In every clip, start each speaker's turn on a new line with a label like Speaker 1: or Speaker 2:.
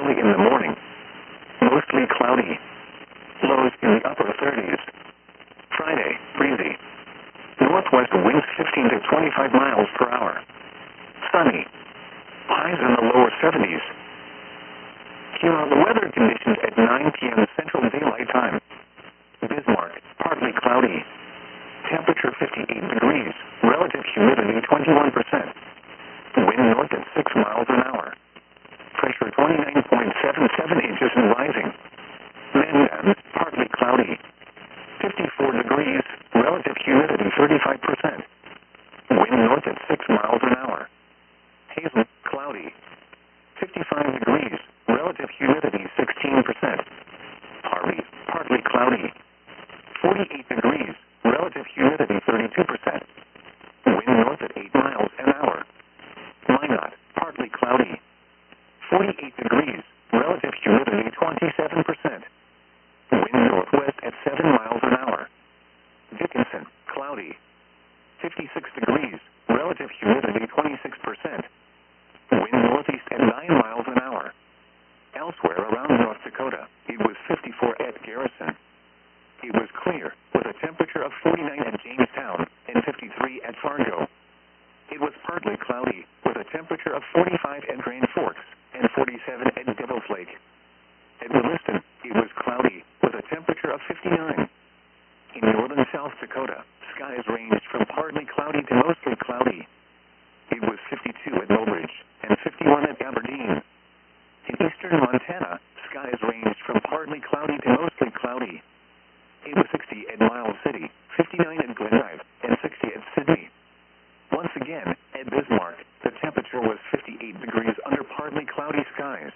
Speaker 1: early in the morning. Mostly cloudy. Lows in the upper 30s. Friday, breezy. Northwest winds 15 to 25 miles per hour. Sunny. Highs in the lower 70s. Here are the weather conditions at 9 p.m. Central Daylight Time. Bismarck, partly cloudy. Temperature 58 degrees. Relative humidity 21%. Wind north at 6 miles an hour. Pressure 29.77 inches and rising. Mandan, partly cloudy. 54 degrees. Relative humidity 35%. Wind north at 6 miles an hour. Hazel, cloudy. 55 degrees. Relative humidity 16%. Harvey, partly cloudy. 48 degrees. Relative humidity 32%. Wind north at 8 miles an hour. Minot, partly cloudy. 48 degrees. Relative humidity 27%. Wind northwest at 7 miles an hour. Dickinson, cloudy. 56 degrees. Relative humidity 26%. Wind northeast at 9 miles an hour. Elsewhere around North Dakota, it was 54 at Garrison. It was clear, with a temperature of 49 at Jamestown and 53 at Fargo. It was partly cloudy, with a temperature of 45 at Grand Forks and 47 at Devil's Lake. At Williston, it was cloudy, with a temperature of 59. In northern South Dakota, skies ranged from partly cloudy to mostly cloudy. It was 52 at Mobridge and 51 at Aberdeen. In eastern Montana, skies ranged from partly cloudy to mostly cloudy. It was 60 at Miles City, 59 at Glendive, and 60 at Sydney. Once again, at Bismarck, the temperature was 58 degrees under partly cloudy skies.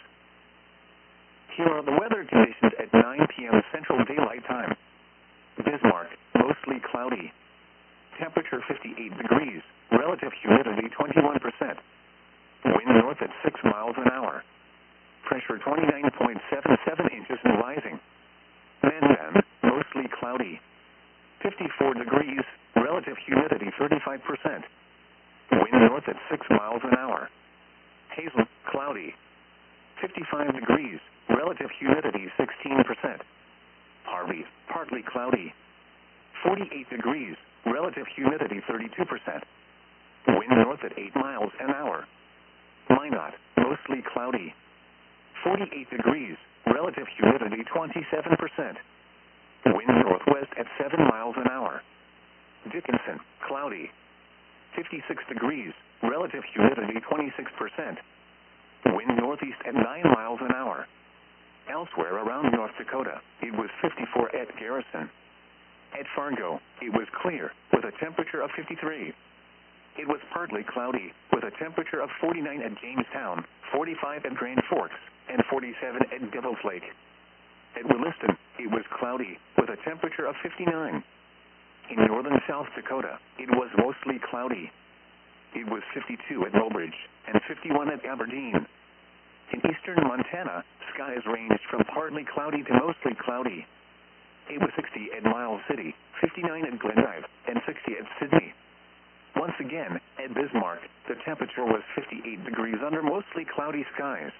Speaker 1: Here are the weather conditions at 9 p.m. Central Daylight Time. Bismarck, mostly cloudy. Temperature 58 degrees. Relative humidity 21%. Wind north at 6 miles an hour. Pressure 29.77 inches and rising. Mandan, mostly cloudy. 54 degrees. Relative humidity 35%. Wind north at 6 miles an hour. Hazel, cloudy. 55 degrees. Relative humidity 16%. Harvey, partly cloudy. 48 degrees. Relative humidity 32%. Wind north at 8 miles an hour. Minot, mostly cloudy. 48 degrees. Relative humidity 27%. Wind northwest at 7 miles an hour. Dickinson, cloudy. 56 degrees. Relative humidity 26%. Wind northeast at 9 miles an hour. Elsewhere around North Dakota, it was 54 at Garrison. At Fargo, it was clear, with a temperature of 53. It was partly cloudy, with a temperature of 49 at Jamestown, 45 at Grand Forks, and 47 at Devil's Lake. At Williston, it was cloudy, with a temperature of 59. In northern South Dakota, it was mostly cloudy. It was 52 at Mobridge and 51 at Aberdeen. In eastern Montana, skies ranged from partly cloudy to mostly cloudy. It was 60 at Miles City, 59 at Glendive, and 60 at Sydney. Once again, at Bismarck, the temperature was 58 degrees under mostly cloudy skies.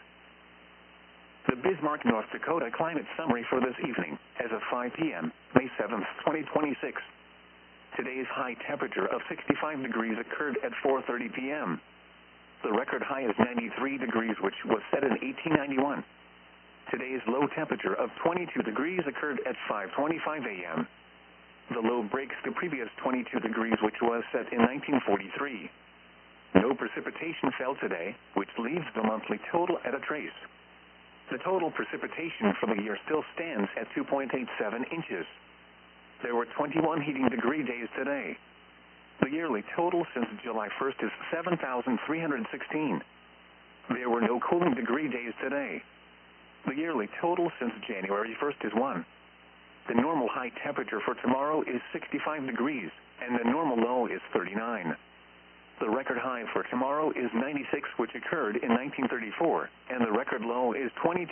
Speaker 1: The Bismarck, North Dakota climate summary for this evening, as of 5 p.m., May 7th, 2026. Today's high temperature of 65 degrees occurred at 4:30 p.m. The record high is 93 degrees, which was set in 1891. Today's low temperature of 22 degrees occurred at 5:25 a.m. The low breaks the previous 22 degrees, which was set in 1943. No precipitation fell today, which leaves the monthly total at a trace. The total precipitation for the year still stands at 2.87 inches. There were 21 heating degree days today. The yearly total since July 1st is 7,316. There were no cooling degree days today. The yearly total since January 1st is 1. The normal high temperature for tomorrow is 65 degrees, and the normal low is 39. The record high for tomorrow is 96, which occurred in 1934, and the record low is 22.